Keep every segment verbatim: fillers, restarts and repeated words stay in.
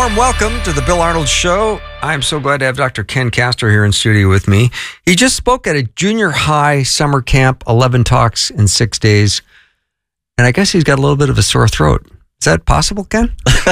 warm welcome to the Bill Arnold Show. I'm so glad to have Doctor Ken Castor here in studio with me. He just spoke at a junior high summer camp, eleven talks in six days. And I guess he's got a little bit of a sore throat. Is that possible, Ken?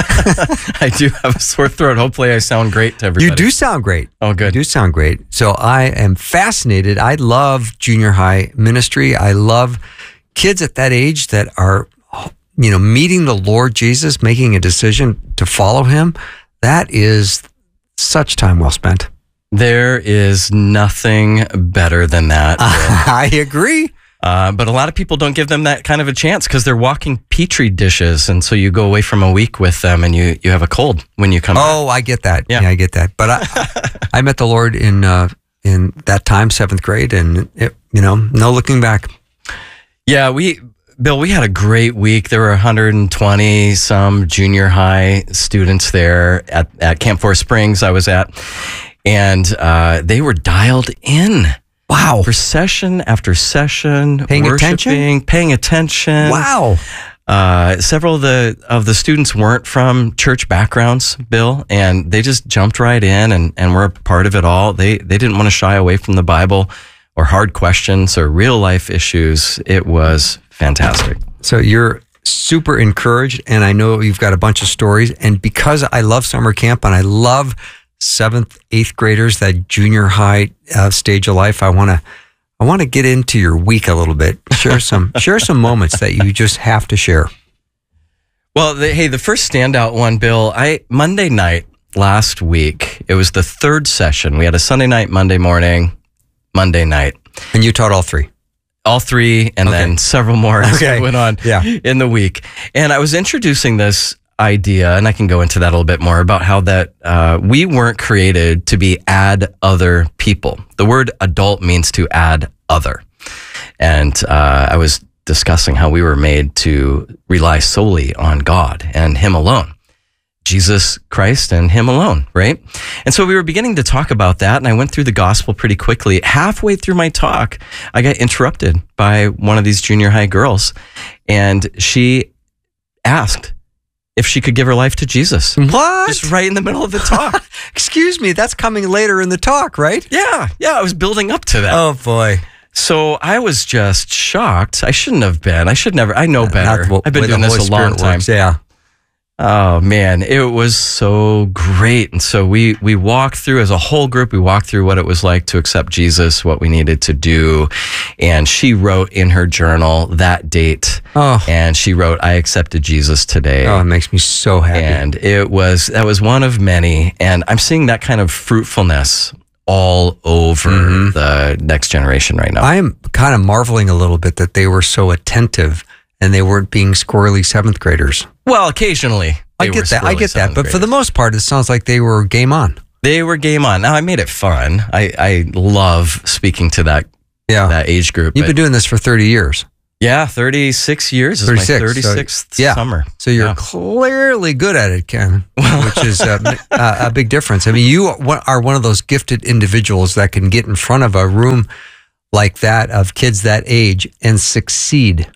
I do have a sore throat. Hopefully I sound great to everybody. You do sound great. Oh, good. You do sound great. So I am fascinated. I love junior high ministry. I love kids at that age that are, you know, meeting the Lord Jesus, making a decision to follow him. That is such time well spent. There is nothing better than that. I agree. Uh, but a lot of people don't give them that kind of a chance because they're walking Petri dishes. And so you go away from a week with them and you, you have a cold when you come Oh, back. I get that. Yeah. yeah, I get that. But I, I met the Lord in uh, in that time, seventh grade, and, it, you know, no looking back. Yeah, we... Bill, we had a great week. There were one hundred twenty some junior high students there at, at Camp Forest Springs I was at. And uh, they were dialed in. Wow. For session after session. Paying attention? Worshiping, paying attention. Wow. Uh, several of the of the students weren't from church backgrounds, Bill, and they just jumped right in and, and were a part of it all. They they didn't want to shy away from the Bible or hard questions or real life issues. It was fantastic. So you're super encouraged, and I know you've got a bunch of stories. And because I love summer camp and I love seventh, eighth graders, that junior high uh, stage of life, I want to I want to get into your week a little bit. Share some share some moments that you just have to share. Well, the, hey, the first standout one, Bill, I Monday night last week, it was the third session. We had a Sunday night, Monday morning, Monday night. And you taught all three. All three, and Okay. then several more as Okay. we went on Yeah. in the week. And I was introducing this idea, and I can go into that a little bit more, about how that uh, we weren't created to be add other people. The word adult means to add other. And uh, I was discussing how we were made to rely solely on God and Him alone. Jesus Christ and Him alone, right? And so we were beginning to talk about that, and I went through the gospel pretty quickly. Halfway through my talk, I got interrupted by one of these junior high girls, and she asked if she could give her life to Jesus. What? Just right in the middle of the talk. Excuse me, that's coming later in the talk, right? Yeah, yeah, I was building up to that. Oh, boy. So I was just shocked. I shouldn't have been. I should never. I know better. Not the I've been way the doing this Holy a long Spirit time. works, yeah. Oh man, it was so great. And so we, we walked through as a whole group, we walked through what it was like to accept Jesus, what we needed to do. And she wrote in her journal that date. Oh. And she wrote, I accepted Jesus today. Oh, it makes me so happy. And it was, that was one of many. And I'm seeing that kind of fruitfulness all over mm-hmm. the next generation right now. I am kind of marveling a little bit that they were so attentive and they weren't being squirrely seventh graders. Well, occasionally. I get that. I get that. But for the most part, it sounds like they were game on. They were game on. Now, I made it fun. I, I love speaking to that, yeah. that age group. You've been doing this for thirty years. Yeah, thirty-six years is thirty-six, my thirty-sixth so, yeah. summer. So you're yeah. clearly good at it, Ken, which is a, a, a big difference. I mean, you are one of those gifted individuals that can get in front of a room like that of kids that age and succeed.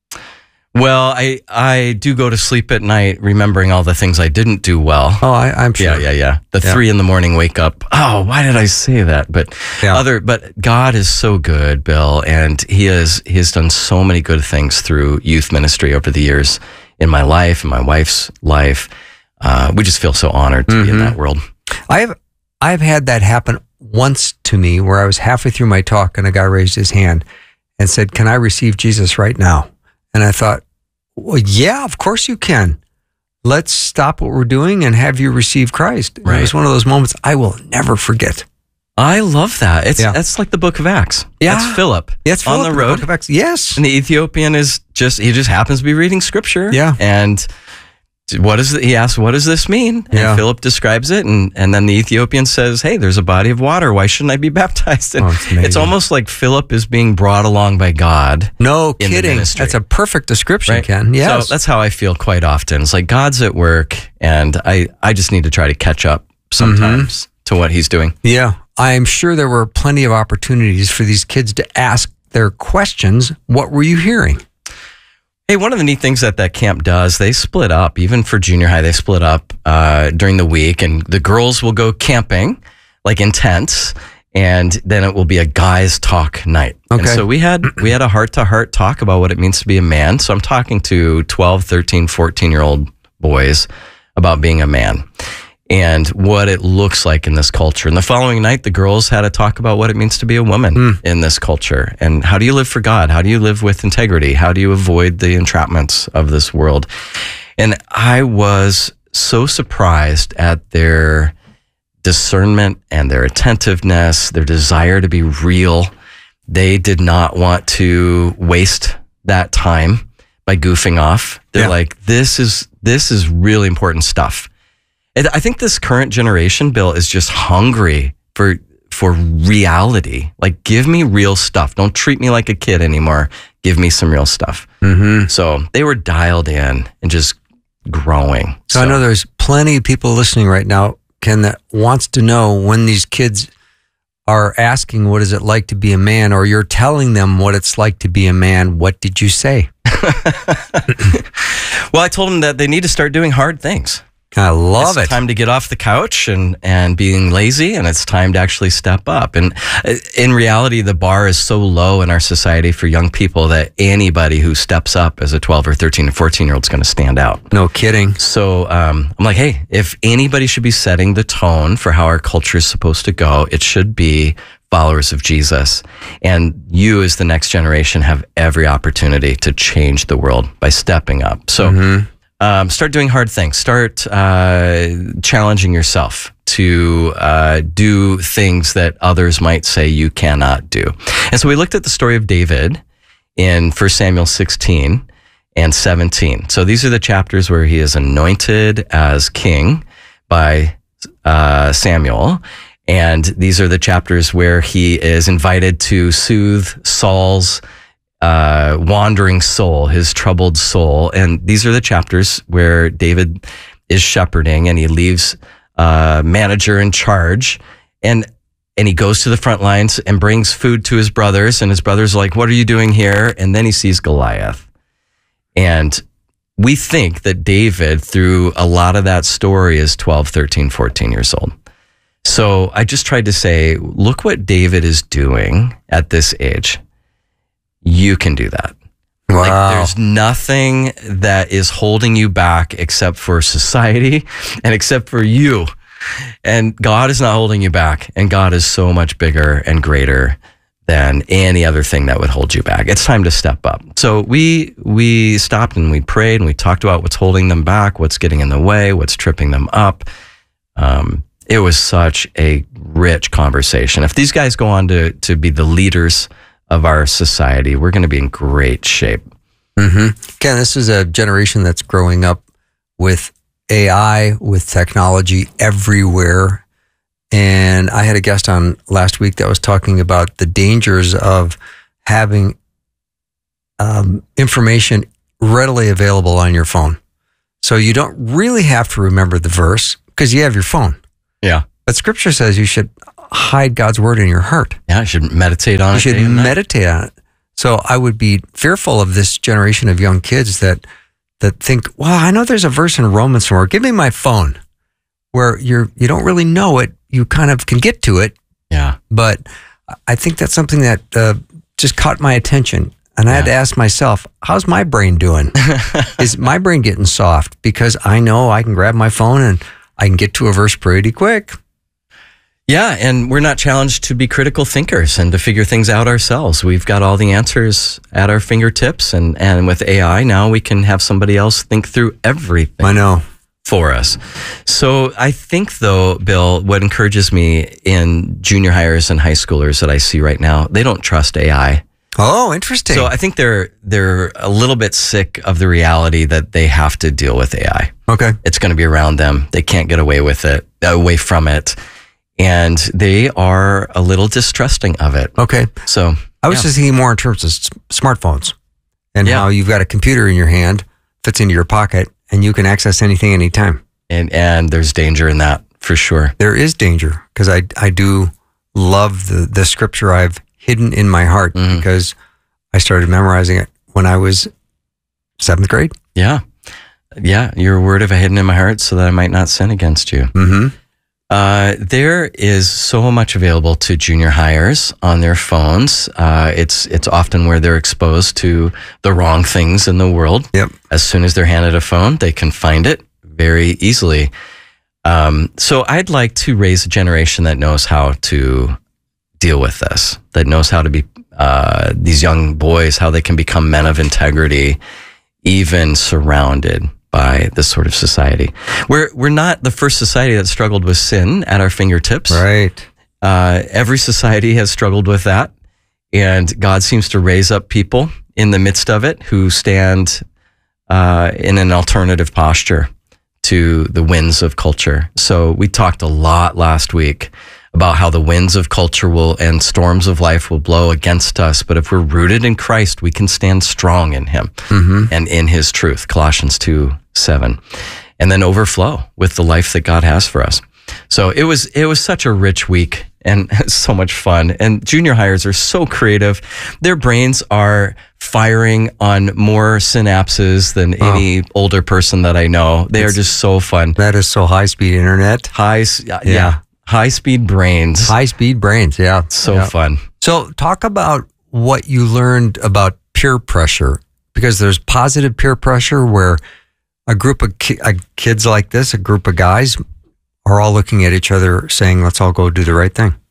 Well, I, I do go to sleep at night remembering all the things I didn't do well. Oh, I, I'm sure. Yeah, yeah, yeah. The yeah. three in the morning wake up. Oh, why did I say that? But yeah. other, but God is so good, Bill, and He has He has done so many good things through youth ministry over the years in my life, in my wife's life. Uh, we just feel so honored to mm-hmm. be in that world. I've I've had that happen once to me, where I was halfway through my talk and a guy raised his hand and said, "Can I receive Jesus right now?" And I thought, well, yeah, of course you can. Let's stop what we're doing and have you receive Christ. Right. It was one of those moments I will never forget. I love that. It's yeah. That's like the Book of Acts. Yeah. That's Philip. Yeah, it's on Philip the road. The Book of Acts. Yes. And the Ethiopian is just, he just happens to be reading scripture. Yeah. And what is it? He asks, what does this mean? And yeah. Philip describes it. And, and then the Ethiopian says, hey, there's a body of water. Why shouldn't I be baptized? And oh, it's, it's almost like Philip is being brought along by God. No kidding. That's a perfect description, right? Ken. Yes. So that's how I feel quite often. It's like God's at work and I, I just need to try to catch up sometimes mm-hmm. to what He's doing. Yeah. I'm sure there were plenty of opportunities for these kids to ask their questions. What were you hearing? Hey, one of the neat things that that camp does, they split up. Even for junior high, they split up uh, during the week, and the girls will go camping, like in tents, and then it will be a guys talk night. Okay. And so we had we had a heart-to-heart talk about what it means to be a man. So I'm talking to twelve, thirteen, fourteen-year-old boys about being a man and what it looks like in this culture. And the following night, the girls had a talk about what it means to be a woman mm. in this culture. And how do you live for God? How do you live with integrity? How do you avoid the entrapments of this world? And I was so surprised at their discernment and their attentiveness, their desire to be real. They did not want to waste that time by goofing off. They're yeah. like, this is, this is really important stuff. I think this current generation, Bill, is just hungry for for reality. Like, give me real stuff. Don't treat me like a kid anymore. Give me some real stuff. Mm-hmm. So they were dialed in and just growing. So, so I know there's plenty of people listening right now, Ken, that wants to know when these kids are asking, what is it like to be a man? Or you're telling them what it's like to be a man. What did you say? Well, I told them that they need to start doing hard things. I love it's it. Time to get off the couch and, and being lazy, and it's time to actually step up. And in reality, the bar is so low in our society for young people that anybody who steps up as a twelve or thirteen or fourteen year old is going to stand out. No kidding. So um, I'm like, hey, if anybody should be setting the tone for how our culture is supposed to go, it should be followers of Jesus. And you as the next generation have every opportunity to change the world by stepping up. So mm-hmm. Um, start doing hard things. Start uh, challenging yourself to uh, do things that others might say you cannot do. And so we looked at the story of David in First Samuel sixteen and seventeen. So these are the chapters where he is anointed as king by uh, Samuel. And these are the chapters where he is invited to soothe Saul's Uh, wandering soul, his troubled soul. And these are the chapters where David is shepherding and he leaves a manager in charge and and he goes to the front lines and brings food to his brothers, and his brothers are like, what are you doing here? And then he sees Goliath. And we think that David, through a lot of that story, is twelve, thirteen, fourteen years old. So I just tried to say, look what David is doing at this age. You can do that. Wow. Like, there's nothing that is holding you back except for society and except for you. And God is not holding you back. And God is so much bigger and greater than any other thing that would hold you back. It's time to step up. So we we stopped and we prayed and we talked about what's holding them back, what's getting in the way, what's tripping them up. Um, it was such a rich conversation. If these guys go on to to be the leaders of our society, we're going to be in great shape. Mm-hmm. Ken, this is a generation that's growing up with A I, with technology everywhere. And I had a guest on last week that was talking about the dangers of having um, information readily available on your phone. So you don't really have to remember the verse because you have your phone. Yeah. But Scripture says you should hide God's word in your heart. Yeah, you should meditate on you it. You should meditate on it. So I would be fearful of this generation of young kids that that think, well, I know there's a verse in Romans somewhere. Give me my phone, where you're you don't really know it. You kind of can get to it. Yeah. But I think that's something that uh, just caught my attention. And I yeah. had to ask myself, how's my brain doing? Is my brain getting soft? Because I know I can grab my phone and I can get to a verse pretty quick. Yeah, and we're not challenged to be critical thinkers and to figure things out ourselves. We've got all the answers at our fingertips, and, and with A I now we can have somebody else think through everything. I know. For us. So I think, though, Bill, what encourages me in junior hires and high schoolers that I see right now, they don't trust A I. Oh, interesting. So I think they're they're a little bit sick of the reality that they have to deal with A I. Okay. It's going to be around them. They can't get away with it, away from it. And they are a little distrusting of it. Okay. So I was yeah. just thinking more in terms of s- smartphones and yeah. how you've got a computer in your hand, fits into your pocket, and you can access anything anytime. And and there's danger in that, for sure. There is danger, because I, I do love the, the scripture I've hidden in my heart, mm-hmm. because I started memorizing it when I was seventh grade. Yeah. Yeah. Your word have I hidden in my heart so that I might not sin against you. Mm-hmm. Uh, there is so much available to junior hires on their phones. Uh, it's it's often where they're exposed to the wrong things in the world. Yep. As soon as they're handed a phone, they can find it very easily. Um, so I'd like to raise a generation that knows how to deal with this, that knows how to be uh, these young boys, how they can become men of integrity, even surrounded by this sort of society. We're we're not the first society that struggled with sin at our fingertips. Right. Uh, every society has struggled with that, and God seems to raise up people in the midst of it who stand uh, in an alternative posture to the winds of culture. So we talked a lot last week about how the winds of culture will and storms of life will blow against us. But if we're rooted in Christ, we can stand strong in him mm-hmm. and in his truth, Colossians two seven, and then overflow with the life that God has for us. So it was, it was such a rich week and so much fun. And junior hires are so creative. Their brains are firing on more synapses than oh. any older person that I know. They it's, are just so fun. That is so high speed internet. High, yeah. yeah. High speed brains. High speed brains, yeah. So yeah. fun. So talk about what you learned about peer pressure, because there's positive peer pressure where a group of ki- uh, kids like this, a group of guys, are all looking at each other saying, let's all go do the right thing.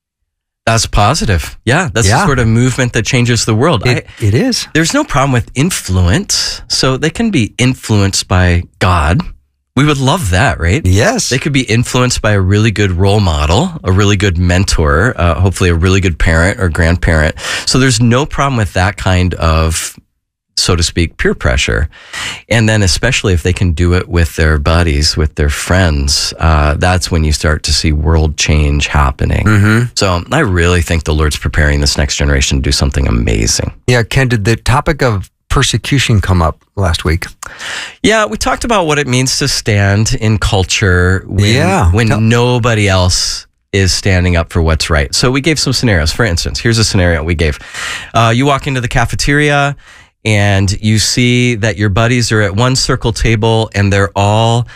That's positive. Yeah, that's yeah. the sort of movement that changes the world. It, I, it is. There's no problem with influence. So they can be influenced by God. We would love that, right? Yes. They could be influenced by a really good role model, a really good mentor, uh, hopefully a really good parent or grandparent. So there's no problem with that kind of, so to speak, peer pressure. And then especially if they can do it with their buddies, with their friends, uh, that's when you start to see world change happening. Mm-hmm. So I really think the Lord's preparing this next generation to do something amazing. Yeah, Ken, did the topic of persecution come up last week? Yeah, we talked about what it means to stand in culture when, yeah. when Tell- nobody else is standing up for what's right. So we gave some scenarios. For instance, here's a scenario we gave. Uh, you walk into the cafeteria and you see that your buddies are at one circle table and they're all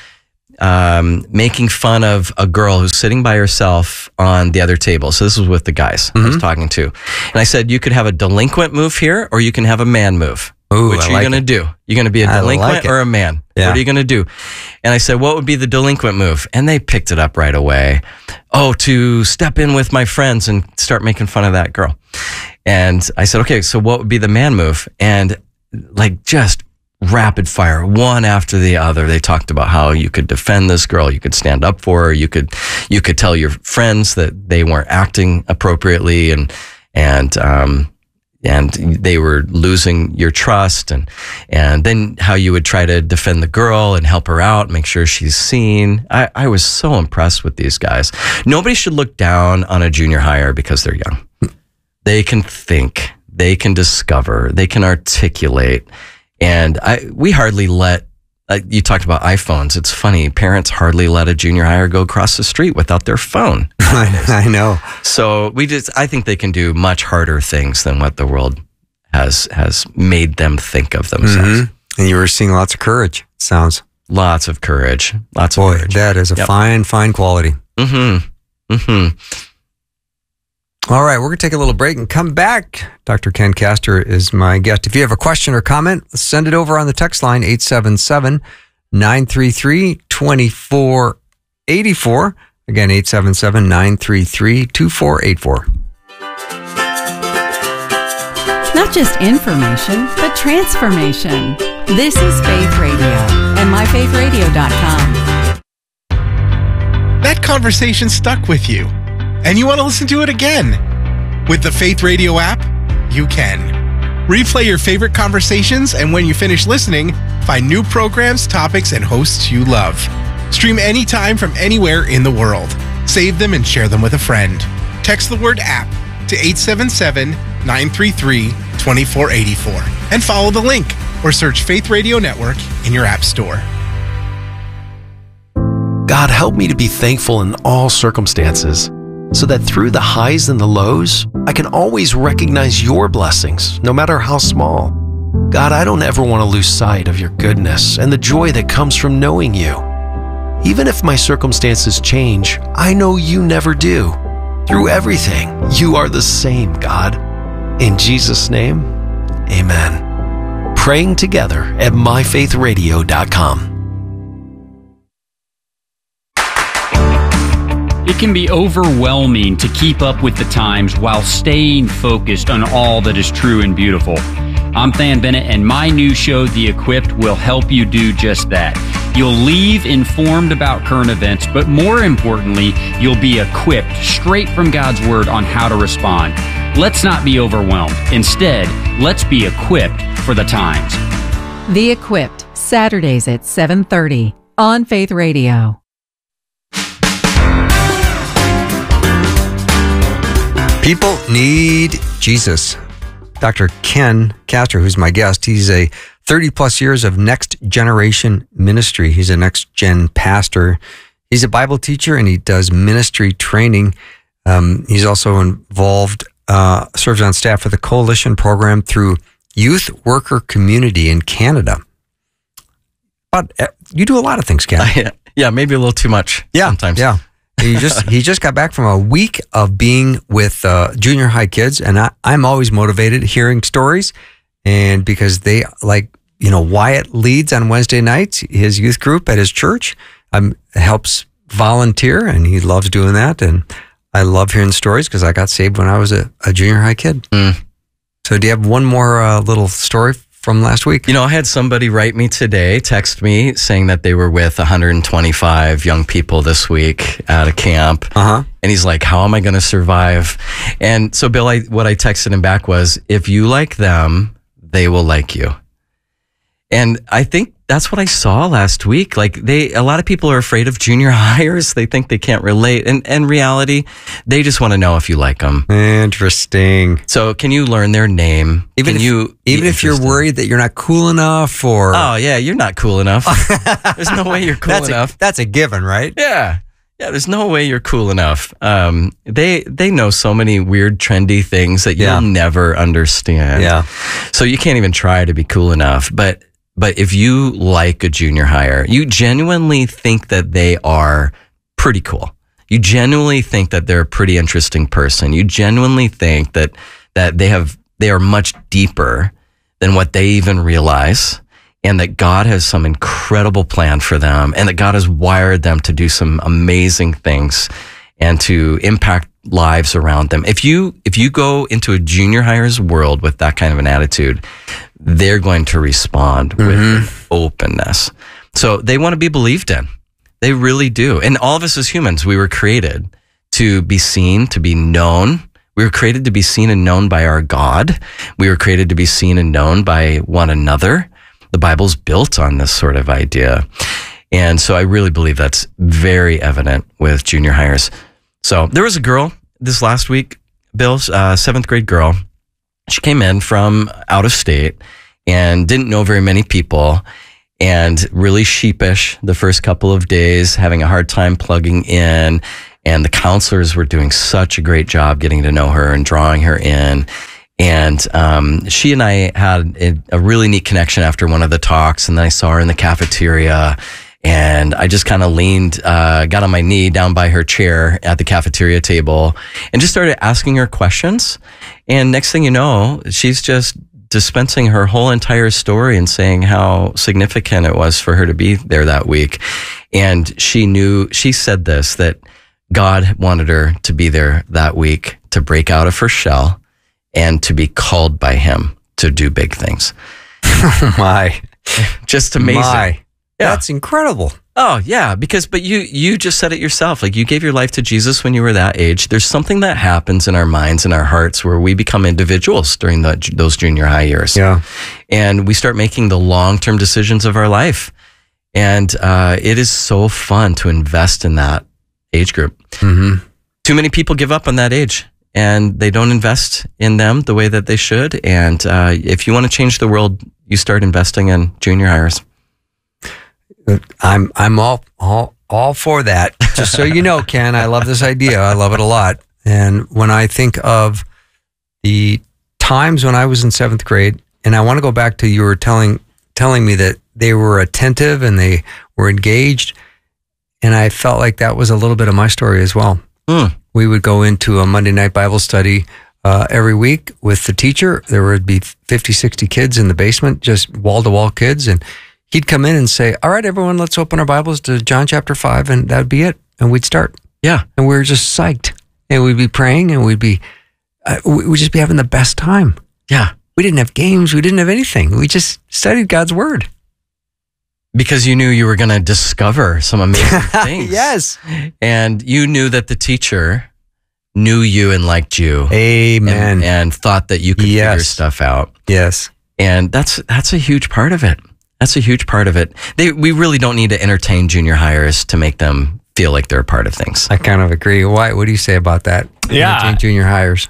um, making fun of a girl who's sitting by herself on the other table. So this was with the guys mm-hmm. I was talking to. And I said, you could have a delinquent move here or you can have a man move. Ooh, Which I are you like going to do? You're going to be a I delinquent like or a man? Yeah. What are you going to do? And I said, what would be the delinquent move? And they picked it up right away. Oh, to step in with my friends and start making fun of that girl. And I said, okay, so what would be the man move? And like just rapid fire, one after the other, they talked about how you could defend this girl, you could stand up for her, you could you could tell your friends that they weren't acting appropriately, and and um and they were losing your trust, and and then how you would try to defend the girl and help her out, make sure she's seen. I, I was so impressed with these guys. Nobody should look down on a junior hire because they're young. They can think, they can discover, they can articulate. And I we hardly let, uh, you talked about iPhones. It's funny, parents hardly let a junior hire go across the street without their phone. I know. So we just, I think they can do much harder things than what the world has has made them think of themselves. Mm-hmm. And you were seeing lots of courage, it sounds. Lots of courage. Lots Boy, of courage. That is a yep. fine, fine quality. Mm-hmm. Mm-hmm. All right, we're going to take a little break and come back. Doctor Ken Castor is my guest. If you have a question or comment, send it over on the text line, eight seven seven, nine three three, two four eight four. Again, eight seven seven, nine three three, two four eight four. Not just information, but transformation. This is Faith Radio and my faith radio dot com. That conversation stuck with you, and you want to listen to it again. With the Faith Radio app, you can. Replay your favorite conversations, and when you finish listening, find new programs, topics, and hosts you love. Stream anytime from anywhere in the world. Save them and share them with a friend. Text the word app to eight seven seven, nine three three, two four eight four and follow the link or search Faith Radio Network in your app store. God, help me to be thankful in all circumstances, so that through the highs and the lows, I can always recognize your blessings, no matter how small. God, I don't ever want to lose sight of your goodness and the joy that comes from knowing you. Even if my circumstances change, I know you never do. Through everything, you are the same, God. In Jesus' name, amen. Praying together at my faith radio dot com. It can be overwhelming to keep up with the times while staying focused on all that is true and beautiful. I'm Than Bennett, and my new show, The Equipped, will help you do just that. You'll leave informed about current events, but more importantly, you'll be equipped straight from God's Word on how to respond. Let's not be overwhelmed. Instead, let's be equipped for the times. The Equipped, Saturdays at seven thirty on Faith Radio. People need Jesus. Doctor Ken Castro, who's my guest, he's a thirty plus years of next generation ministry. He's a next gen pastor. He's a Bible teacher and he does ministry training. Um, he's also involved, uh, serves on staff for the Coalition program through Youth Worker Community in Canada. But uh, you do a lot of things, Ken. Uh, yeah, yeah, maybe a little too much yeah, sometimes. Yeah. he just he just got back from a week of being with uh, junior high kids, and I, I'm always motivated hearing stories, and because they like you know Wyatt leads on Wednesday nights his youth group at his church, um helps volunteer, and he loves doing that, and I love hearing stories because I got saved when I was a, a junior high kid. Mm. So do you have one more uh, little story from last week? You know, I had somebody write me today, text me, saying that they were with one hundred twenty-five young people this week at a camp. Uh-huh. And he's like, how am I going to survive? And so, Bill, I, what I texted him back was, if you like them, they will like you. And I think that's what I saw last week. Like they, a lot of people are afraid of junior hires. They think they can't relate. And in reality, they just want to know if you like them. Interesting. So can you learn their name? Even can if, you, even if you're worried that you're not cool enough or... Oh yeah, you're not cool enough. There's no way you're cool that's enough. A, that's a given, right? Yeah. Yeah, there's no way you're cool enough. Um, they they know so many weird, trendy things that you'll Yeah. never understand. Yeah. So you can't even try to be cool enough. But but if you like a junior hire, you genuinely think that they are pretty cool. You genuinely think that they're a pretty interesting person. You genuinely think that that they have they are much deeper than what they even realize. And that God has some incredible plan for them, and that God has wired them to do some amazing things and to impact lives around them. If you if you go into a junior hires world with that kind of an attitude, they're going to respond mm-hmm. with openness. So they want to be believed in. They really do. And all of us as humans, we were created to be seen, to be known. We were created to be seen and known by our God. We were created to be seen and known by one another. The Bible's built on this sort of idea. And so I really believe that's very evident with junior hires. So there was a girl this last week, Bill, uh, seventh grade girl. She came in from out of state and didn't know very many people and really sheepish the first couple of days, having a hard time plugging in. And the counselors were doing such a great job getting to know her and drawing her in. And um, she and I had a, a really neat connection after one of the talks. And then I saw her in the cafeteria. And I just kind of leaned, uh, got on my knee down by her chair at the cafeteria table and just started asking her questions. And next thing you know, she's just dispensing her whole entire story and saying how significant it was for her to be there that week. And she knew, she said this, that God wanted her to be there that week to break out of her shell and to be called by him to do big things. Oh my. Just amazing. My. Yeah. That's incredible. Oh yeah, because, but you, you just said it yourself. Like you gave your life to Jesus when you were that age. There's something that happens in our minds and our hearts where we become individuals during the, those junior high years. Yeah. And we start making the long-term decisions of our life. And, uh, it is so fun to invest in that age group. Mm-hmm. Too many people give up on that age. And they don't invest in them the way that they should. And uh, if you want to change the world, you start investing in junior hires. I'm I'm all all all for that. Just so you know, Ken, I love this idea. I love it a lot. And when I think of the times when I was in seventh grade and I want to go back to you were telling telling me that they were attentive and they were engaged, and I felt like that was a little bit of my story as well. Mm. We would go into a Monday night Bible study uh, every week with the teacher. There would be fifty, sixty kids in the basement, just wall-to-wall kids, and he'd come in and say, all right, everyone, let's open our Bibles to John chapter five, and that would be it. And we'd start. Yeah. And we were just psyched. And we'd be praying, and we'd be, uh, we'd just be having the best time. Yeah. We didn't have games. We didn't have anything. We just studied God's Word. Because you knew you were going to discover some amazing things. Yes. And you knew that the teacher knew you and liked you. Amen. And, and thought that you could Yes. figure stuff out. Yes. And that's that's a huge part of it. That's a huge part of it. They, we really don't need to entertain junior hires to make them feel like they're a part of things. I kind of agree. Why? What do you say about that? Yeah. Entertain junior hires.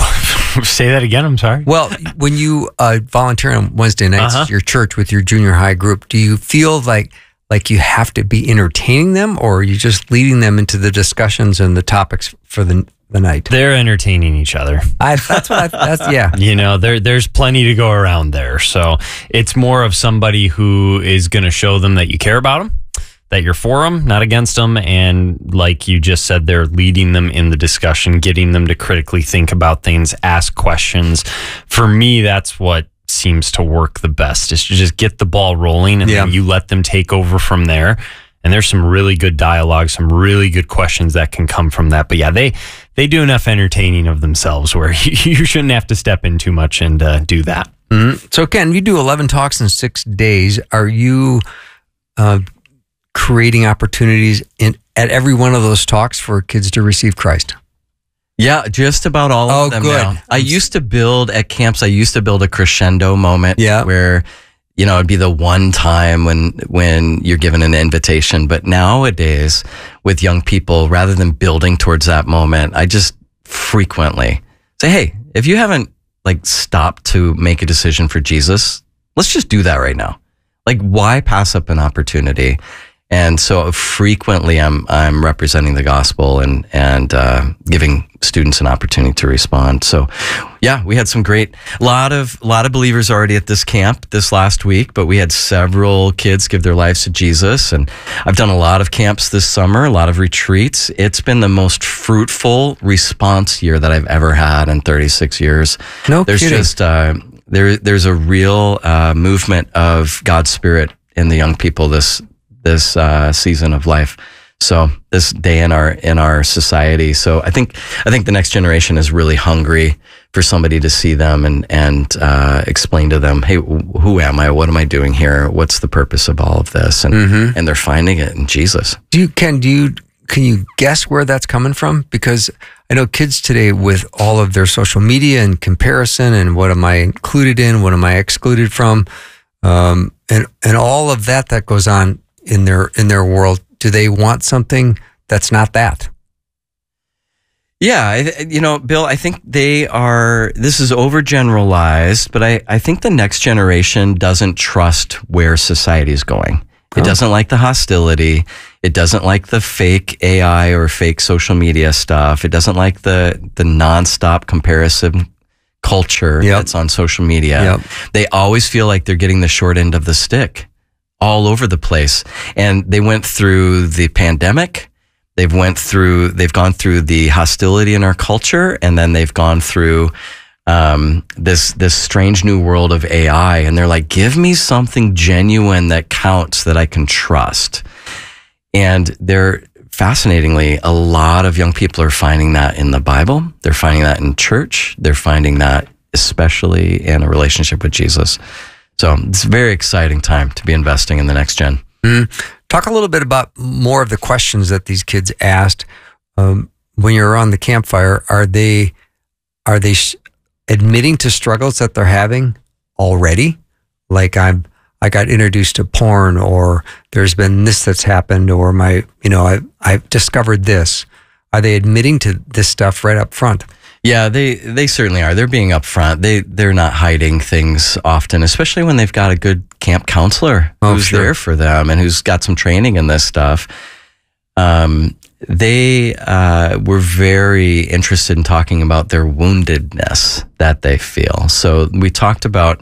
Say that again. I'm sorry. Well, when you uh, volunteer on Wednesday nights Uh-huh. at your church with your junior high group, do you feel like like you have to be entertaining them, or are you just leading them into the discussions and the topics for the the night? They're entertaining each other. I, that's what I. That's yeah. You know, there there's plenty to go around there. So it's more of somebody who is going to show them that you care about them, that you're for them, not against them. And like you just said, they're leading them in the discussion, getting them to critically think about things, ask questions. For me, that's what seems to work the best, is to just get the ball rolling, and Yeah. then you let them take over from there. And there's some really good dialogue, some really good questions that can come from that. But yeah, they they do enough entertaining of themselves where you, you shouldn't have to step in too much and uh, do that. Mm-hmm. So Ken, you do eleven talks in six days. Are you uh, creating opportunities in at every one of those talks for kids to receive Christ? Yeah, just about all Oh, of them good. now. I used to build at camps, I used to build a crescendo moment Yeah. where, you know, it'd be the one time when when you're given an invitation. But nowadays, with young people, rather than building towards that moment, I just frequently say, hey, if you haven't like stopped to make a decision for Jesus, let's just do that right now. Like, why pass up an opportunity? And so frequently I'm I'm representing the gospel and and uh, giving students an opportunity to respond. So yeah, we had some great lot of lot of believers already at this camp this last week, but we had several kids give their lives to Jesus. And I've done a lot of camps this summer, a lot of retreats. It's been the most fruitful response year that I've ever had in thirty-six years. No There's kidding. just uh, there there's a real uh, movement of God's Spirit in the young people this this uh, season of life. So this day in our in our society. So I think I think the next generation is really hungry for somebody to see them and and uh, explain to them, hey, who am I? What am I doing here? What's the purpose of all of this? And Mm-hmm. and they're finding it in Jesus. Do you Ken? Do you can you guess where that's coming from? Because I know kids today, with all of their social media and comparison, and what am I included in? What am I excluded from? Um, and and all of that that goes on in their in their world. Do they want something that's not that? Yeah, I, you know, Bill, I think they are, this is overgeneralized, but I, I think the next generation doesn't trust where society is going. It Oh. doesn't like the hostility. It doesn't like the fake A I or fake social media stuff. It doesn't like the, the nonstop comparison culture Yep. that's on social media. Yep. They always feel like they're getting the short end of the stick all over the place. And they went through the pandemic. They've went through, they've gone through the hostility in our culture, and then they've gone through um, this this strange new world of A I. And they're like, give me something genuine that counts, that I can trust. And they're fascinatingly, a lot of young people are finding that in the Bible. They're finding that in church. They're finding that especially in a relationship with Jesus. So it's a very exciting time to be investing in the next gen. Mm. Talk a little bit about more of the questions that these kids asked um, when you're around the campfire. Are they are they sh- admitting to struggles that they're having already? Like I'm, I got introduced to porn, or there's been this that's happened, or my, you know, I I've discovered this. Are they admitting to this stuff right up front? Yeah, they they certainly are. They're being upfront. They they're not hiding things often, especially when they've got a good camp counselor Oh, who's sure. there for them and who's got some training in this stuff. Um, they uh, were very interested in talking about their woundedness that they feel. So we talked about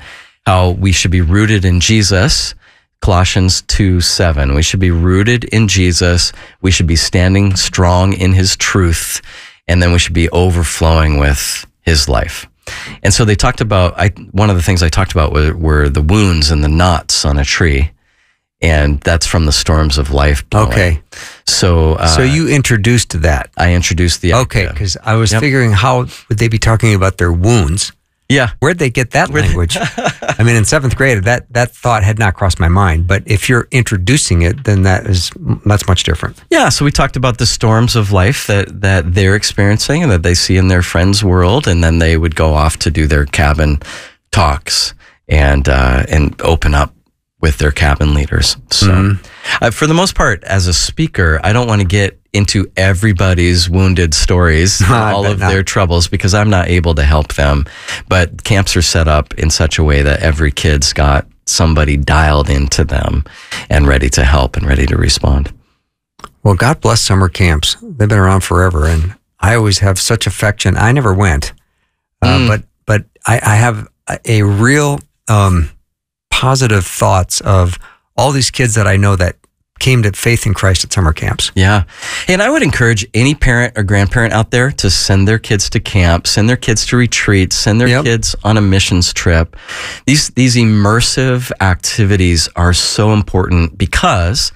how we should be rooted in Jesus. Colossians two seven. We should be rooted in Jesus. We should be standing strong in his truth. And then we should be overflowing with his life. And so they talked about, I, one of the things I talked about were, were the wounds and the knots on a tree. And that's from the storms of life blowing. Okay. So, uh, so you introduced that. I introduced the Okay, idea. because I was Yep. figuring how would they be talking about their wounds? Yeah. Where'd they get that language? I mean, in seventh grade, that that thought had not crossed my mind. But if you're introducing it, then that is that's much different. Yeah, so we talked about the storms of life that, that they're experiencing and that they see in their friends' world, and then they would go off to do their cabin talks and uh, and open up with their cabin leaders. So, mm-hmm. uh, for the most part, as a speaker, I don't want to get into everybody's wounded stories, all of not. their troubles, because I'm not able to help them. But camps are set up in such a way that every kid's got somebody dialed into them and ready to help and ready to respond. Well, God bless summer camps. They've been around forever, and I always have such affection. I never went, uh, mm. but but I, I have a, a real um, positive thoughts of all these kids that I know that came to faith in Christ at summer camps. Yeah. And I would encourage any parent or grandparent out there to send their kids to camp, send their kids to retreats, send their yep. kids on a missions trip. These, these immersive activities are so important because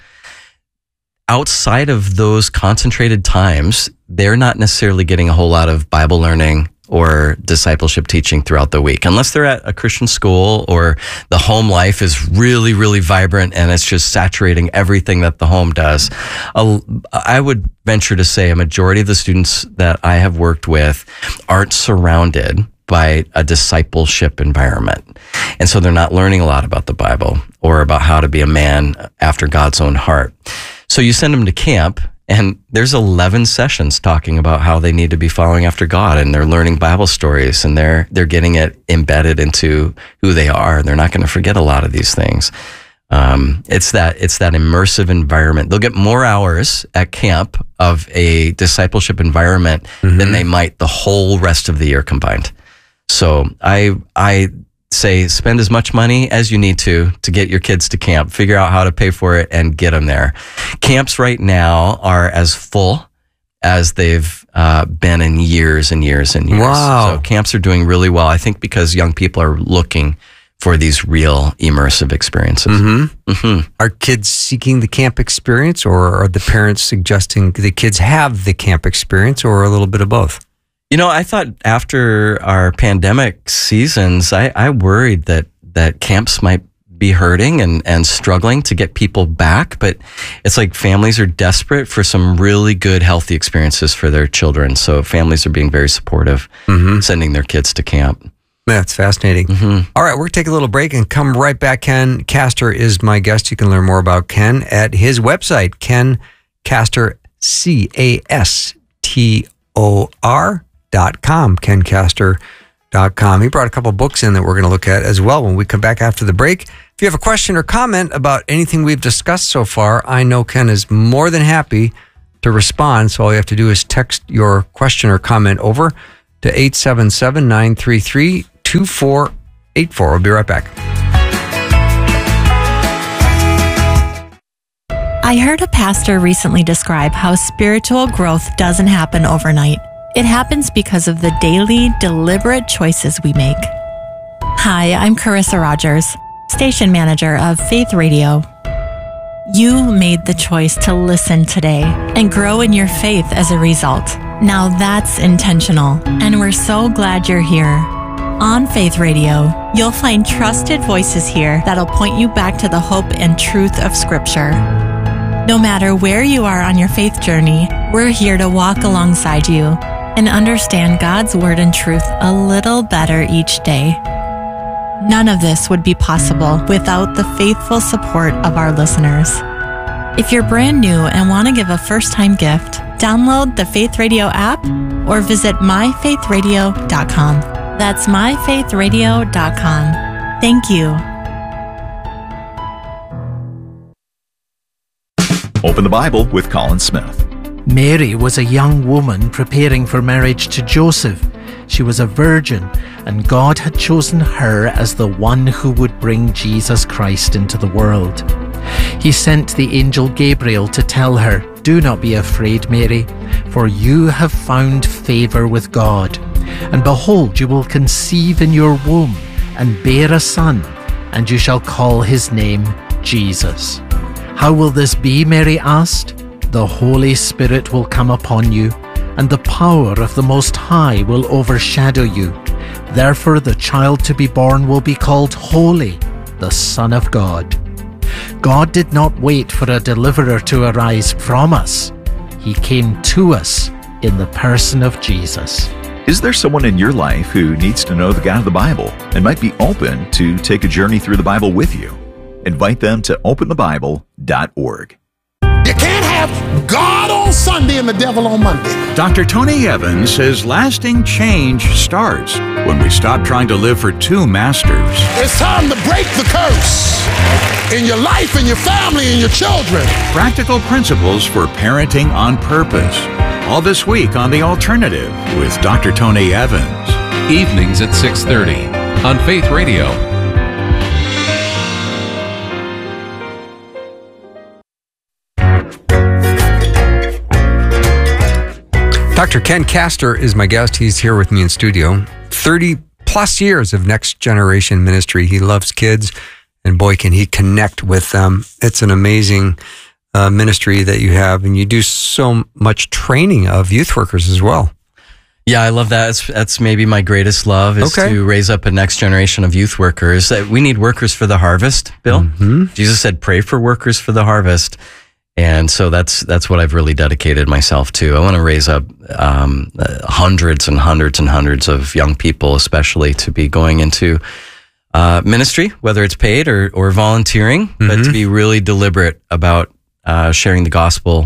outside of those concentrated times, they're not necessarily getting a whole lot of Bible learning or discipleship teaching throughout the week, unless they're at a Christian school or the home life is really, really vibrant and it's just saturating everything that the home does. I would venture to say a majority of the students that I have worked with aren't surrounded by a discipleship environment. And so they're not learning a lot about the Bible or about how to be a man after God's own heart. So you send them to camp, and there's eleven sessions talking about how they need to be following after God, and they're learning Bible stories, and they're they're getting it embedded into who they are. They're not going to forget a lot of these things. Um, it's that it's that immersive environment. They'll get more hours at camp of a discipleship environment mm-hmm. than they might the whole rest of the year combined. So I I say spend as much money as you need to to get your kids to camp. Figure out how to pay for it and get them there. Camps right now are as full as they've uh, been in years and years and years. Wow. So camps are doing really well, I think, because young people are looking for these real immersive experiences. Mm-hmm. Mm-hmm. Are kids seeking the camp experience, or are the parents suggesting the kids have the camp experience, or a little bit of both? You know, I thought after our pandemic seasons, I, I worried that, that camps might be hurting and, and struggling to get people back. But it's like families are desperate for some really good, healthy experiences for their children. So families are being very supportive, mm-hmm. sending their kids to camp. That's fascinating. Mm-hmm. All right, we're going to take a little break and come right back. Ken Castor is my guest. You can learn more about Ken at his website, Ken Castor, C A S T O R. Dot com, ken castor dot com. He brought a couple books in that we're going to look at as well when we come back after the break. If you have a question or comment about anything we've discussed so far, I know Ken is more than happy to respond. So all you have to do is text your question or comment over to eight seven seven, nine three three, two four eight four. We'll be right back. I heard a pastor recently describe how spiritual growth doesn't happen overnight. It happens because of the daily, deliberate choices we make. Hi, I'm Carissa Rogers, station manager of Faith Radio. You made the choice to listen today and grow in your faith as a result. Now that's intentional, and we're so glad you're here. On Faith Radio, you'll find trusted voices here that'll point you back to the hope and truth of Scripture. No matter where you are on your faith journey, we're here to walk alongside you and understand God's word and truth a little better each day. None of this would be possible without the faithful support of our listeners. If you're brand new and want to give a first-time gift, download the Faith Radio app or visit my faith radio dot com. That's my faith radio dot com. Thank you. Open the Bible with Colin Smith. Mary was a young woman preparing for marriage to Joseph. She was a virgin, and God had chosen her as the one who would bring Jesus Christ into the world. He sent the angel Gabriel to tell her, "Do not be afraid, Mary, for you have found favor with God. And behold, you will conceive in your womb and bear a son, and you shall call his name Jesus." "How will this be?" Mary asked. "The Holy Spirit will come upon you, and the power of the Most High will overshadow you. Therefore the child to be born will be called Holy, the Son of God." God did not wait for a deliverer to arise from us. He came to us in the person of Jesus. Is there someone in your life who needs to know the God of the Bible and might be open to take a journey through the Bible with you? Invite them to open the bible dot org. You can't have God on Sunday and the devil on Monday. Doctor Tony Evans says lasting change starts when we stop trying to live for two masters. It's time to break the curse in your life, in your family, in your children. Practical principles for parenting on purpose. All this week on The Alternative with Doctor Tony Evans. Evenings at six thirty on Faith Radio. Doctor Ken Castor is my guest. He's here with me in studio. thirty plus years of Next Generation ministry. He loves kids, and boy, can he connect with them. It's an amazing uh, ministry that you have, and you do so much training of youth workers as well. Yeah, I love that. That's, that's maybe my greatest love is Okay. to raise up a next generation of youth workers. Uh, We need workers for the harvest, Bill. Mm-hmm. Jesus said, pray for workers for the harvest. And so that's that's what I've really dedicated myself to. I want to raise up um, uh, hundreds and hundreds and hundreds of young people, especially to be going into uh, ministry, whether it's paid or, or volunteering, mm-hmm. but to be really deliberate about uh, sharing the gospel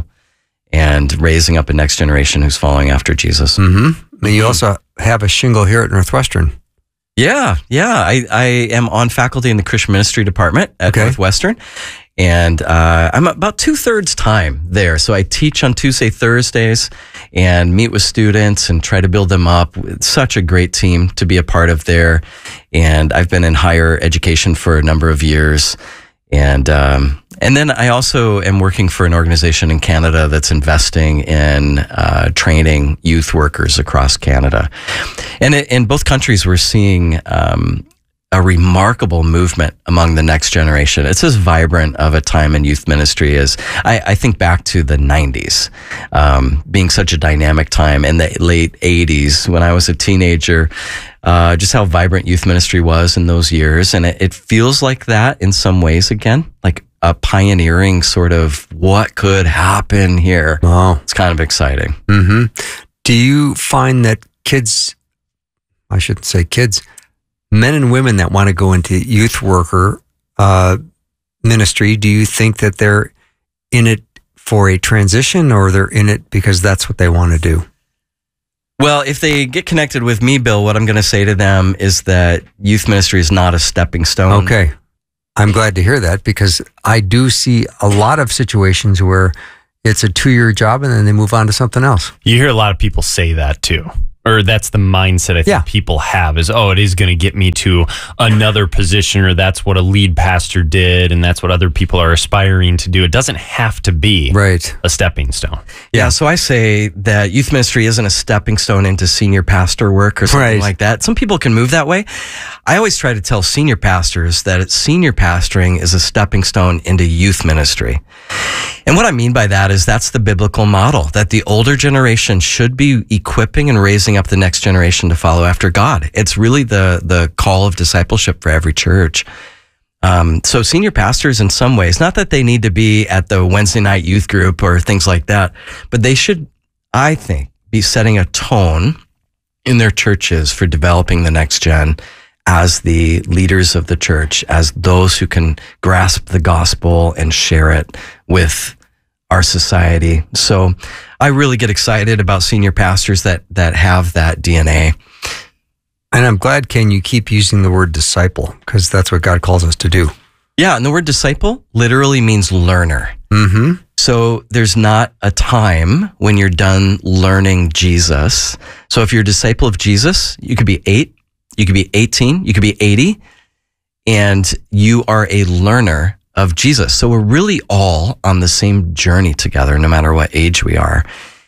and raising up a next generation who's following after Jesus. Mm-hmm. And you also have a shingle here at Northwestern. Yeah, yeah. I, I am on faculty in the Christian Ministry Department at Okay. Northwestern. And uh, I'm about two-thirds time there. So I teach on Tuesday, Thursdays, and meet with students and try to build them up. It's such a great team to be a part of there. And I've been in higher education for a number of years. And um, and then I also am working for an organization in Canada that's investing in uh, training youth workers across Canada. And it, in both countries, we're seeing um, a remarkable movement among the next generation. It's as vibrant of a time in youth ministry as I, I think back to the nineties, um, being such a dynamic time, in the late eighties when I was a teenager, uh, just how vibrant youth ministry was in those years. And it, it feels like that in some ways again, like a pioneering sort of what could happen here. Wow. It's kind of exciting. Mm-hmm. Do you find that kids, I shouldn't say kids, men and women that want to go into youth worker uh, ministry, do you think that they're in it for a transition, or they're in it because that's what they want to do? Well, if they get connected with me, Bill, what I'm going to say to them is that youth ministry is not a stepping stone. Okay. I'm glad to hear that, because I do see a lot of situations where it's a two-year job and then they move on to something else. You hear a lot of people say that too. Or that's the mindset I think Yeah. people have is, oh, it is going to get me to another position, or that's what a lead pastor did, and that's what other people are aspiring to do. It doesn't have to be right. a stepping stone. Yeah, so I say that youth ministry isn't a stepping stone into senior pastor work or something Right. like that. Some people can move that way. I always try to tell senior pastors that senior pastoring is a stepping stone into youth ministry. And what I mean by that is that's the biblical model, that the older generation should be equipping and raising up the next generation to follow after God. It's really the the call of discipleship for every church. Um, so senior pastors, in some ways, not that they need to be at the Wednesday night youth group or things like that, but they should, I think, be setting a tone in their churches for developing the next gen as the leaders of the church, as those who can grasp the gospel and share it with our society. So I really get excited about senior pastors that that have that D N A. And I'm glad, Ken, you keep using the word disciple, because that's what God calls us to do. Yeah, and the word disciple literally means learner. Mm-hmm. So there's not a time when you're done learning Jesus. So if you're a disciple of Jesus, you could be eight, you could be eighteen, you could be eighty, and you are a learner of Jesus. So we're really all on the same journey together, no matter what age we are.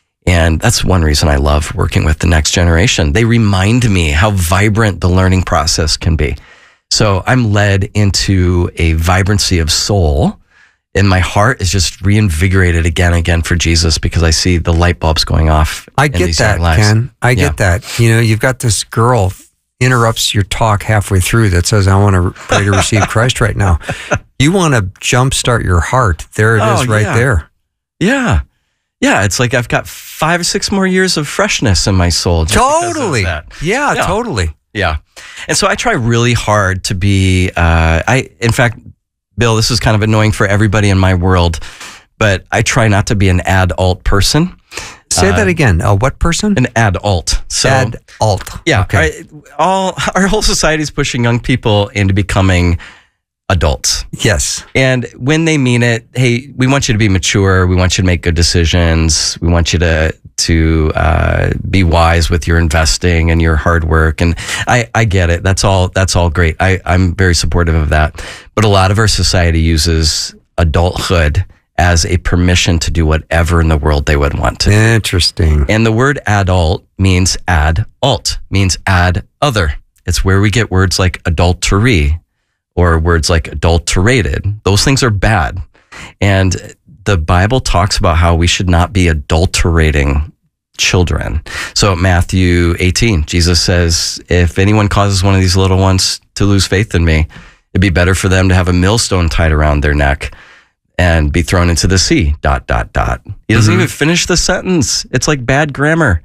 And that's one reason I love working with the next generation. They remind me how vibrant the learning process can be. So I'm led into a vibrancy of soul, and my heart is just reinvigorated again and again for Jesus because I see the light bulbs going off. I get that, Ken. I get that. You know, you've got this girl interrupts your talk halfway through that says, I want to pray to receive Christ right now. You want to jumpstart your heart. There it Oh, is right yeah. there. Yeah. Yeah. It's like I've got five or six more years of freshness in my soul. just because of Totally. that. Yeah, Yeah. totally. Yeah. And so I try really hard to be, uh, I, in fact, Bill, this is kind of annoying for everybody in my world, but I try not to be an ad-alt person. Say that again. A what person? An ad-alt. So, Ad-alt. Yeah. Okay. I- all, our whole society is pushing young people into becoming adults. Yes. And when they mean it, hey, we want you to be mature. We want you to make good decisions. We want you to to uh, be wise with your investing and your hard work. And I, I get it. That's all. That's all great. I, I'm very supportive of that. But a lot of our society uses adulthood as a permission to do whatever in the world they would want to. Interesting. And the word adult means add alt, means add other. It's where we get words like adultery or words like adulterated. Those things are bad. And the Bible talks about how we should not be adulterating children. So Matthew eighteen, Jesus says, if anyone causes one of these little ones to lose faith in me, it'd be better for them to have a millstone tied around their neck and be thrown into the sea, dot, dot, dot. He doesn't Mhm. even finish the sentence. It's like bad grammar.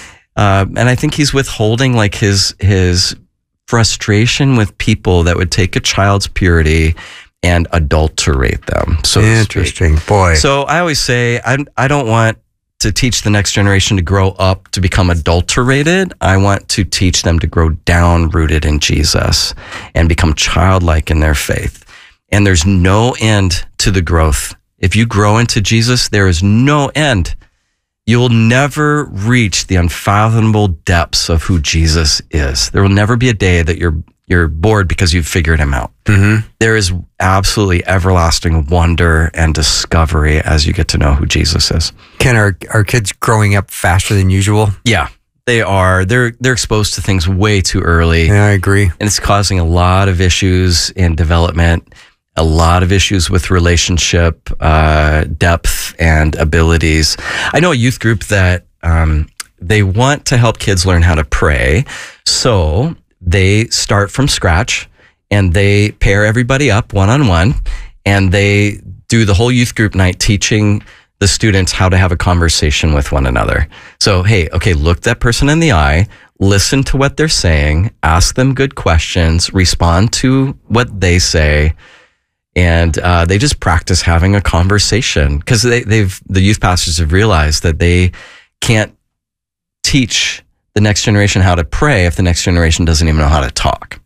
Uh, and I think he's withholding like his, his frustration with people that would take a child's purity and adulterate them. So to speak. Interesting. Boy. So I always say, I, I don't want to teach the next generation to grow up to become adulterated. I want to teach them to grow down rooted in Jesus and become childlike in their faith. And there's no end to the growth. If you grow into Jesus, there is no end. You'll never reach the unfathomable depths of who Jesus is. There will never be a day that you're you're bored because you've figured him out. Mm-hmm. There is absolutely everlasting wonder and discovery as you get to know who Jesus is. Ken, are, are kids growing up faster than usual? Yeah, they are. They're they're exposed to things way too early. Yeah, I agree. And it's causing a lot of issues in development, a lot of issues with relationship uh, depth and abilities. I know a youth group that um, they want to help kids learn how to pray. So they start from scratch and they pair everybody up one-on-one and they do the whole youth group night teaching the students how to have a conversation with one another. So, hey, okay, look that person in the eye, listen to what they're saying, ask them good questions, respond to what they say, and uh, they just practice having a conversation because they, they've the youth pastors have realized that they can't teach the next generation how to pray if the next generation doesn't even know how to talk.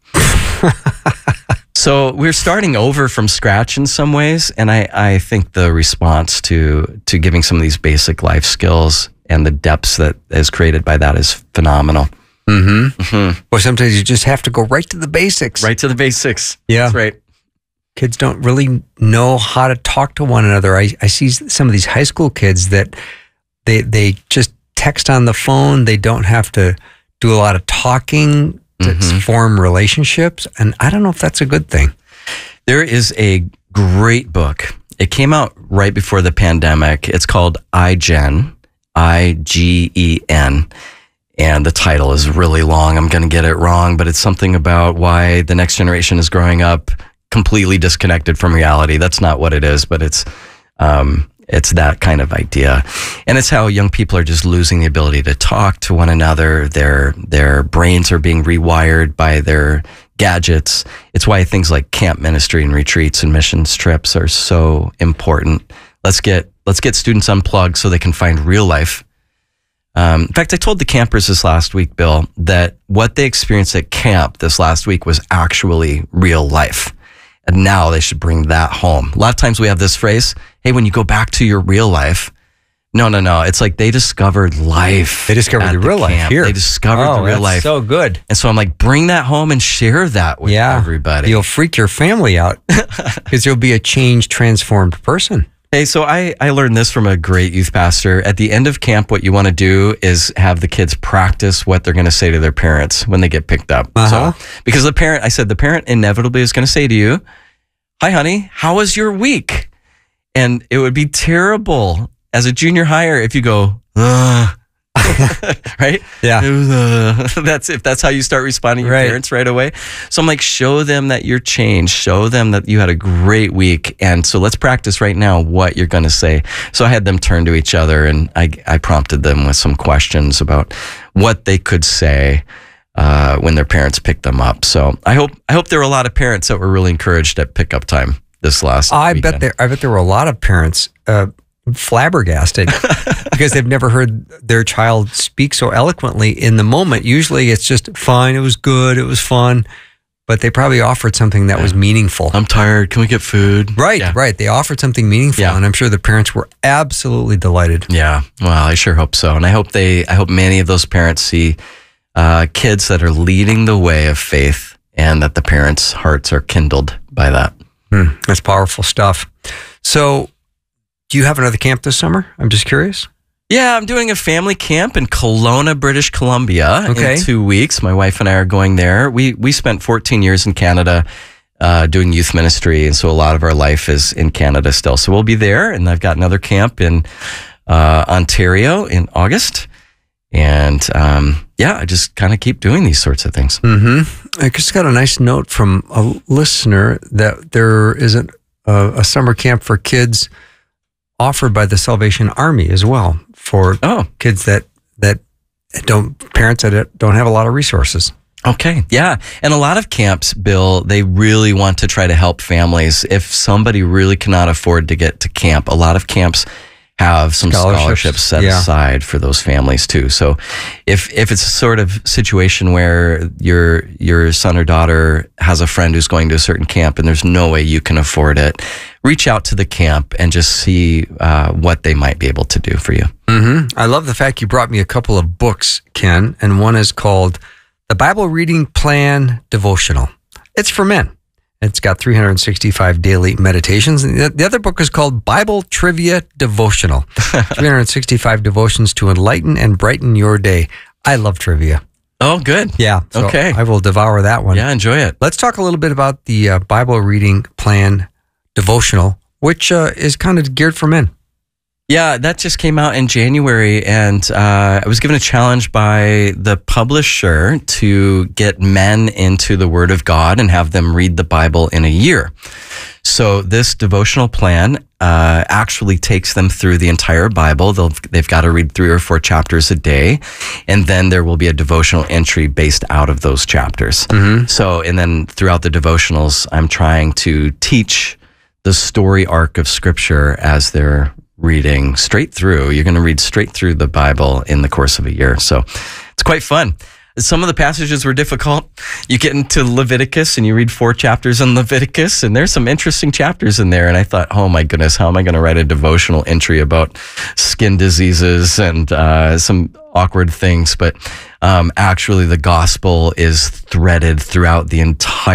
So we're starting over from scratch in some ways, and I, I think the response to to giving some of these basic life skills and the depths that is created by that is phenomenal. Mm-hmm. Mm-hmm. Well, sometimes you just have to go right to the basics. Right to the basics. Yeah. That's right. Kids don't really know how to talk to one another. I, I see some of these high school kids that they they just text on the phone. They don't have to do a lot of talking to Mm-hmm. form relationships. And I don't know if that's a good thing. There is a great book. It came out right before the pandemic. It's called iGen, I G E N. And the title is really long. I'm going to get it wrong, but it's something about why the next generation is growing up completely disconnected from reality. That's not what it is, but it's um, it's that kind of idea. And it's how young people are just losing the ability to talk to one another. Their their brains are being rewired by their gadgets. It's why things like camp ministry and retreats and missions trips are so important. Let's get let's get students unplugged so they can find real life. Um, in fact, I told the campers this last week, Bill, that what they experienced at camp this last week was actually real life. And now they should bring that home. A lot of times we have this phrase, hey, when you go back to your real life, no, no, no. It's like they discovered life. They discovered at the real life camp. here. They discovered oh, the real that's life. so good. And so I'm like, bring that home and share that with yeah. everybody. You'll freak your family out because you'll be a changed, transformed person. Hey, so I, I learned this from a great youth pastor. At the end of camp, what you want to do is have the kids practice what they're going to say to their parents when they get picked up. Uh-huh. So, because the parent, I said, the parent inevitably is going to say to you, hi, honey, how was your week? And it would be terrible as a junior hire if you go, uh, right? Yeah. It was, uh, that's if that's how you start responding to your right. parents right away. So I'm like, show them that you're changed. Show them that you had a great week. And so let's practice right now what you're going to say. So I had them turn to each other and I, I prompted them with some questions about what they could say uh, when their parents picked them up. So I hope I hope there were a lot of parents that were really encouraged at pickup time this last I weekend. bet there I bet there were a lot of parents uh, flabbergasted because they've never heard their child speak so eloquently in the moment. Usually it's just fine, it was good, it was fun, but they probably offered something that yeah. was meaningful. I'm tired, can we get food? Right, yeah. right. They offered something meaningful yeah. and I'm sure the parents were absolutely delighted. Yeah, well, I sure hope so. And I hope they, I hope many of those parents see uh, kids that are leading the way of faith and that the parents' hearts are kindled by that. Hmm, that's powerful stuff. So, do you have another camp this summer? I'm just curious. Yeah, I'm doing a family camp in Kelowna, British Columbia okay. in two weeks. My wife and I are going there. We we spent fourteen years in Canada uh, doing youth ministry, and so a lot of our life is in Canada still. So we'll be there, and I've got another camp in uh, Ontario in August. And um, yeah, I just kind of keep doing these sorts of things. Mm-hmm. I just got a nice note from a listener that there isn't a, a summer camp for kids offered by the Salvation Army as well for oh. kids that that don't parents that don't have a lot of resources. Okay, yeah, and a lot of camps, Bill, they really want to try to help families. If somebody really cannot afford to get to camp, a lot of camps have some scholarships, scholarships set yeah. aside for those families too. So if if it's a sort of situation where your your son or daughter has a friend who's going to a certain camp and there's no way you can afford it, reach out to the camp and just see uh, what they might be able to do for you. Mm-hmm. I love the fact you brought me a couple of books, Ken, and one is called The Bible Reading Plan Devotional. It's for men. It's got three hundred sixty-five daily meditations. And the other book is called Bible Trivia Devotional, three hundred sixty-five devotions to enlighten and brighten your day. I love trivia. Oh, good. Yeah. So okay. I will devour that one. Yeah, enjoy it. Let's talk a little bit about the uh, Bible Reading Plan Devotional, which uh, is kind of geared for men. Yeah, that just came out in January, and uh, I was given a challenge by the publisher to get men into the Word of God and have them read the Bible in a year. So this devotional plan uh, actually takes them through the entire Bible. They'll, they've got to read three or four chapters a day, and then there will be a devotional entry based out of those chapters. Mm-hmm. So, and then throughout the devotionals, I'm trying to teach the story arc of Scripture as they're reading straight through. You're going to read straight through the Bible in the course of a year. So it's quite fun. Some of the passages were difficult. You get into Leviticus and you read four chapters in Leviticus, and there's some interesting chapters in there. And I thought, oh my goodness, how am I going to write a devotional entry about skin diseases and uh, some awkward things? But um, actually, the gospel is threaded throughout the entire